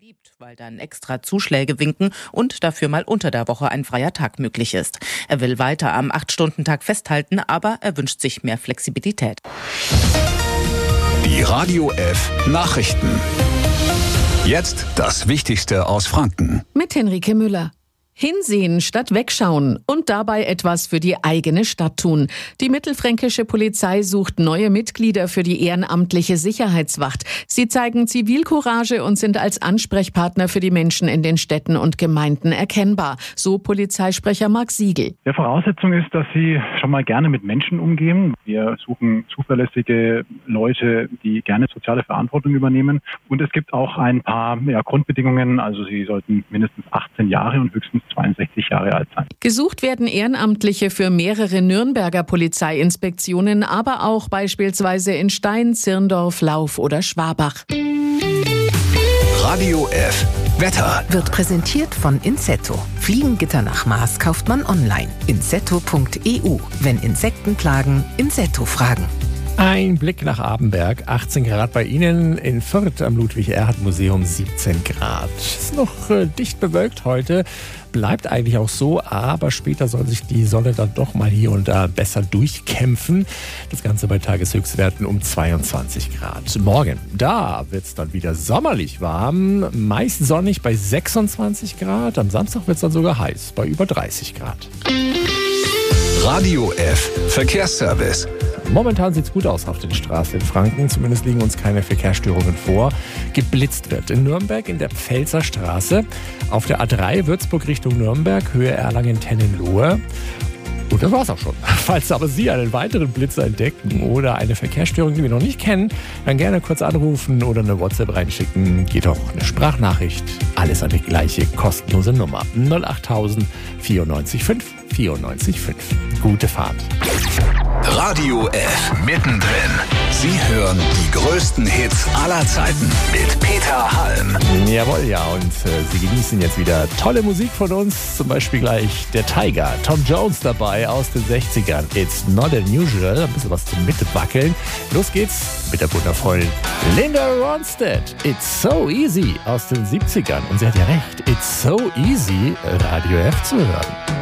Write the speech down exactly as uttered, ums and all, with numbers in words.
beliebt, weil dann extra Zuschläge winken und dafür mal unter der Woche ein freier Tag möglich ist. Er will weiter am acht-Stunden-Tag festhalten, aber er wünscht sich mehr Flexibilität. Die Radio F Nachrichten. Jetzt das Wichtigste aus Franken. Mit Henrike Müller. Hinsehen statt wegschauen und dabei etwas für die eigene Stadt tun. Die mittelfränkische Polizei sucht neue Mitglieder für die ehrenamtliche Sicherheitswacht. Sie zeigen Zivilcourage und sind als Ansprechpartner für die Menschen in den Städten und Gemeinden erkennbar. So Polizeisprecher Marc Siegel. Der Voraussetzung ist, dass sie schon mal gerne mit Menschen umgehen. Wir suchen zuverlässige Leute, die gerne soziale Verantwortung übernehmen. Und es gibt auch ein paar ja, Grundbedingungen. Also sie sollten mindestens achtzehn Jahre und höchstens zweiundsechzig Jahre alt sein. Gesucht werden Ehrenamtliche für mehrere Nürnberger Polizeiinspektionen, aber auch beispielsweise in Stein, Zirndorf, Lauf oder Schwabach. Radio F Wetter wird präsentiert von Insetto. Fliegengitter nach Maß kauft man online. insetto punkt e u. Wenn Insekten plagen, Insetto fragen. Ein Blick nach Abenberg, achtzehn Grad bei Ihnen. In Fürth am Ludwig-Erhard-Museum siebzehn Grad. Ist noch äh, dicht bewölkt heute, bleibt eigentlich auch so, aber später soll sich die Sonne dann doch mal hier und da besser durchkämpfen. Das Ganze bei Tageshöchstwerten um zweiundzwanzig Grad. Morgen, da wird es dann wieder sommerlich warm, meist sonnig bei sechsundzwanzig Grad. Am Samstag wird es dann sogar heiß bei über dreißig Grad. Radio F Verkehrsservice. Momentan sieht es gut aus auf den Straßen in Franken. Zumindest liegen uns keine Verkehrsstörungen vor. Geblitzt wird in Nürnberg in der Pfälzer Straße. Auf der A drei Würzburg Richtung Nürnberg, Höhe Erlangen-Tennenlohe. Und das war's auch schon. Falls aber Sie einen weiteren Blitzer entdecken oder eine Verkehrsstörung, die wir noch nicht kennen, dann gerne kurz anrufen oder eine WhatsApp reinschicken. Geht auch eine Sprachnachricht. Alles an die gleiche kostenlose Nummer. null achttausend vierundneunzig fünf vierundneunzig fünf. Gute Fahrt. Radio F mittendrin. Sie hören die größten Hits aller Zeiten mit Peter Halm. Jawohl, ja, und äh, Sie genießen jetzt wieder tolle Musik von uns. Zum Beispiel gleich der Tiger, Tom Jones dabei aus den sechzigern. It's not unusual. Ein bisschen was zum Mitwackeln. Los geht's mit der wundervollen Linda Ronstadt. It's so easy aus den siebzigern. Und sie hat ja recht. It's so easy, Radio F zu hören.